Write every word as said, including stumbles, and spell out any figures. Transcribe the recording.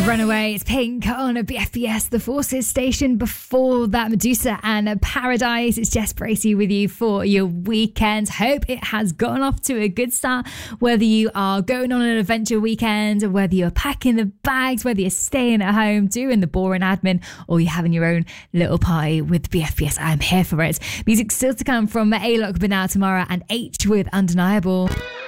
Runaway, it's Pink on a B F B S, the Forces station. Before that, Medusa and Paradise. It's Jess Bracey with you for your weekend. Hope it has gotten off to a good start, whether you are going on an adventure weekend, or whether you're packing the bags, whether you're staying at home doing the boring admin, or you're having your own little party with B F B S. I'm here for it. Music still to come from A-Lock, But Now Tomorrow, and H with Undeniable.